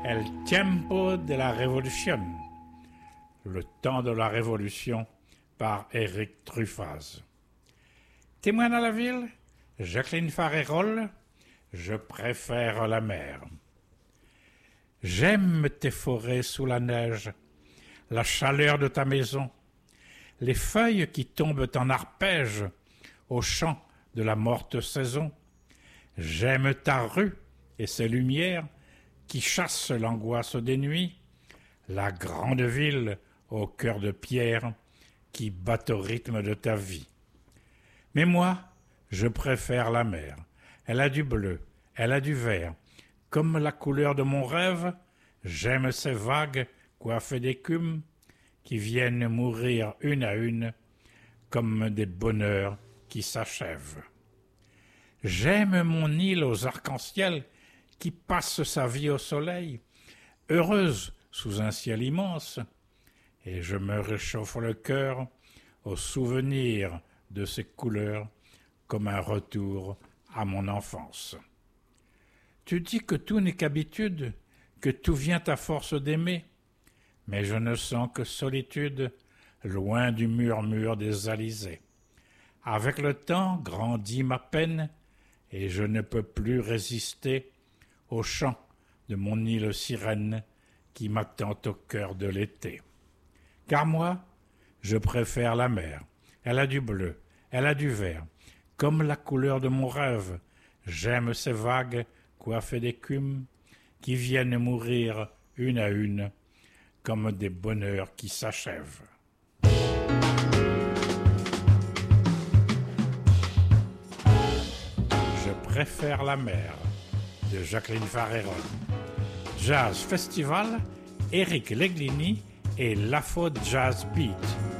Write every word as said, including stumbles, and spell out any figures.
El tiempo de la révolution. Le temps de la révolution par Éric Truffaz. Témoin dans la ville, Jacqueline Farérol, je préfère la mer. J'aime tes forêts sous la neige, la chaleur de ta maison, les feuilles qui tombent en arpège au champ de la morte saison. J'aime ta rue et ses lumières qui chassent l'angoisse des nuits, la grande ville au cœur de pierre qui bat au rythme de ta vie. Mais moi, je préfère la mer. Elle a du bleu, elle a du vert. Comme la couleur de mon rêve, j'aime ces vagues coiffées d'écume qui viennent mourir une à une comme des bonheurs qui s'achèvent. J'aime mon île aux arcs-en-ciel qui passe sa vie au soleil, heureuse sous un ciel immense, et je me réchauffe le cœur au souvenir de ces couleurs comme un retour à mon enfance. Tu dis que tout n'est qu'habitude, que tout vient à force d'aimer, mais je ne sens que solitude, loin du murmure des alizés. Avec le temps grandit ma peine, et je ne peux plus résister au chant de mon île sirène qui m'attend au cœur de l'été. Car moi, je préfère la mer. Elle a du bleu, elle a du vert, comme la couleur de mon rêve. J'aime ces vagues coiffées d'écume qui viennent mourir une à une comme des bonheurs qui s'achèvent. Je préfère la mer de Jacqueline Farérol. Jazz Festival, Éric Leglini et l'Afro Jazz Beat.